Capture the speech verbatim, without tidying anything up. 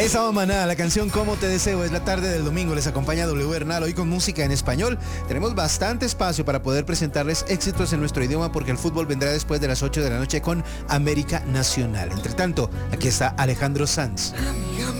Esa Maná, la canción Cómo te deseo, es la tarde del domingo. Les acompaña W Hernal hoy con música en español. Tenemos bastante espacio para poder presentarles éxitos en nuestro idioma porque el fútbol vendrá después de las ocho de la noche con América Nacional. Entre tanto, aquí está Alejandro Sanz. Amiga